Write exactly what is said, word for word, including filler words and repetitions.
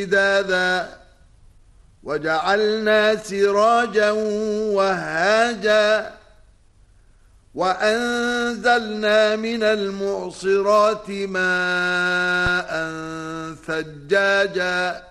مدادا وجعلنا سراجا وهاجا وأنزلنا من المعصرات ماء ثجاجا